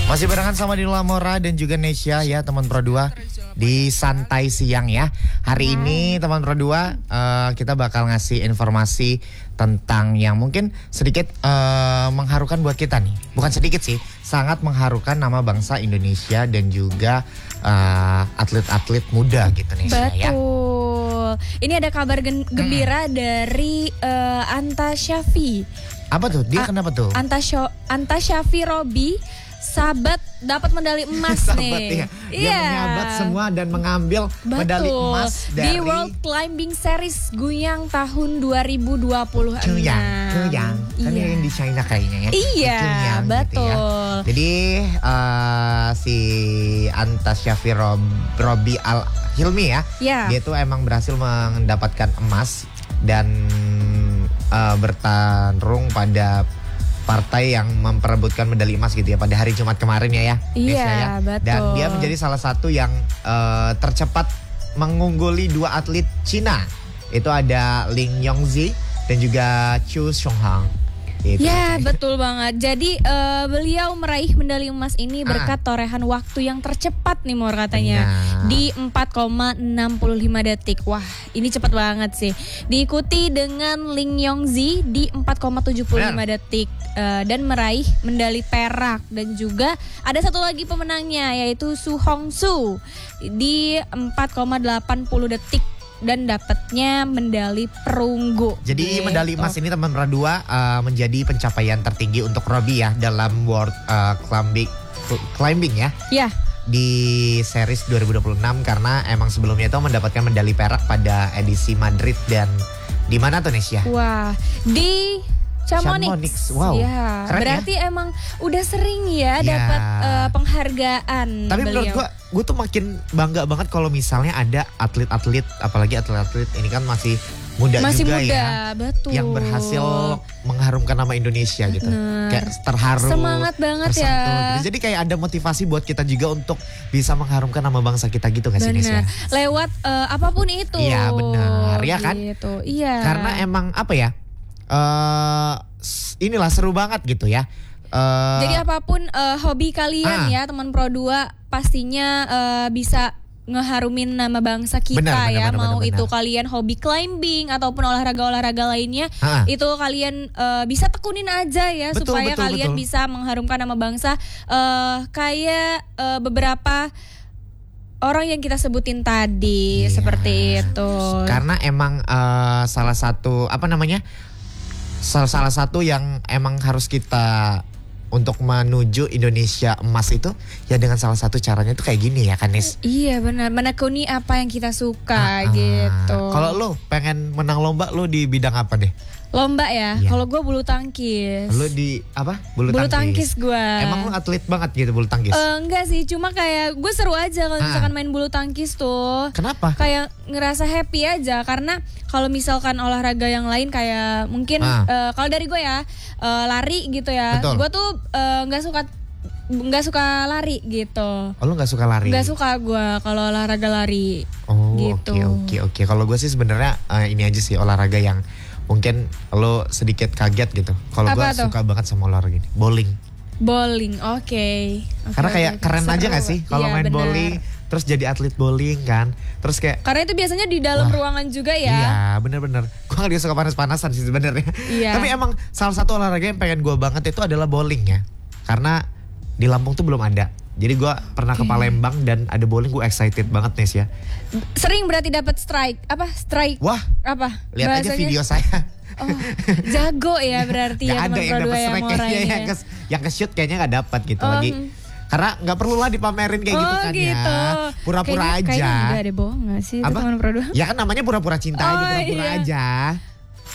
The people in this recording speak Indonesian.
Masih barengan sama Dila Mora dan juga Nesya ya teman Pro 2 di Santai Siang ya. Hari ini teman Pro 2 kita bakal ngasih informasi tentang yang mungkin sedikit mengharukan buat kita nih. Bukan sedikit sih, sangat mengharukan nama bangsa Indonesia dan juga atlet-atlet muda gitu Nesya ya. Betul. Ini ada kabar gembira dari Anta Syafi. Apa tuh? Dia kenapa tuh? Anta Syafi Robi sahabat dapat medali emas nih. Dia menyabat semua dan mengambil medali emas dari di World Climbing Series Guiyang tahun 2026. Guiyang. Kan yang di China kayaknya ya. Iya, Guiyang, betul. Gitu ya. Jadi si Anta Syafi Robi Al Hilmi ya. Dia tuh emang berhasil mendapatkan emas dan bertarung pada partai yang memperebutkan medali emas gitu ya pada hari Jumat kemarin ya. Iya, betul. Dan dia menjadi salah satu yang tercepat mengungguli dua atlet Cina. Itu ada Lin Yongzi dan juga Chu Xionghan. Gitu. Ya, betul banget. Jadi beliau meraih medali emas ini berkat torehan waktu yang tercepat nih Mor katanya. Di 4,65 detik. Wah, ini cepat banget sih. Diikuti dengan Lin Yongzi di 4,75 detik dan meraih medali perak. Dan juga ada satu lagi pemenangnya yaitu Su Hongsu di 4,80 detik. Dan dapatnya medali perunggu. Jadi medali emas ini teman Radua menjadi pencapaian tertinggi untuk Robi ya dalam World Climbing ya. Iya. Di series 2026 karena emang sebelumnya itu mendapatkan medali perak pada edisi Madrid dan di mana tuh Nesya? Wah, di Chamonix. Wow. Ya, berarti ya? Emang udah sering ya dapat penghargaan. Tapi menurut gue tuh makin bangga banget kalau misalnya ada atlet-atlet, apalagi atlet-atlet ini kan masih muda juga ya, betul. Yang berhasil mengharumkan nama Indonesia gitu. Kayak terharu. Semangat banget tersentuh, ya. gitu. Jadi kayak ada motivasi buat kita juga untuk bisa mengharumkan nama bangsa kita gitu gak sih Nesya? Lewat apapun itu. Iya benar, ya kan? Gitu. Iya. Karena emang apa ya? Inilah seru banget gitu ya. Jadi apapun hobi kalian ya teman Pro 2 pastinya bisa ngeharumin nama bangsa kita ya. Mau itu kalian hobi climbing ataupun olahraga-olahraga lainnya, itu kalian bisa tekunin aja ya supaya kalian bisa mengharumkan nama bangsa kayak beberapa orang yang kita sebutin tadi seperti itu. Karena emang salah satu salah satu yang emang harus kita untuk menuju Indonesia emas itu ya dengan salah satu caranya itu kayak gini ya kan Nis? Iya benar, menekuni apa yang kita suka gitu. Kalau lo pengen menang lomba lo di bidang apa deh? Lomba ya, kalau gue bulu tangkis. Lo di apa? Bulu tangkis gue. Emang lo atlet banget gitu bulu tangkis? Enggak sih, cuma kayak gue seru aja kalau misalkan main bulu tangkis tuh. Kenapa? Kayak ngerasa happy aja karena kalau misalkan olahraga yang lain kayak mungkin kalau dari gue ya lari gitu ya. Gue tuh nggak suka lari gitu. Oh, lu nggak suka lari? Nggak suka gue kalau olahraga lari. Oh, gitu. Oke. Kalau gue sih sebenarnya ini aja sih olahraga yang mungkin lo sedikit kaget gitu. Kalau gue suka banget sama olahraga ini, bowling, oke. Karena kayak keren aja gak sih kalau main bowling, terus jadi atlet bowling kan. Terus kayak karena itu biasanya di dalam ruangan juga ya. Iya bener-bener. Gue gak suka panas-panasan sih sebenarnya. Iya. Tapi emang salah satu olahraga yang pengen gue banget itu adalah bowling ya. Karena di Lampung tuh belum ada. Jadi gue pernah ke Palembang dan ada bowling, gue excited banget Nes ya. Sering berarti dapat strike. Wah. Apa? Lihat aja video saya. Oh, jago ya berarti ya teman Pro 2 ya Moranya. Yang ke-shoot kayaknya gak dapat gitu lagi. Karena gak perlu lah dipamerin kayak gitu kan gitu. Ya. Pura-pura aja. Kayaknya gak ada bohong gak sih teman Pro 2? Ya kan namanya pura-pura cinta aja, pura-pura aja.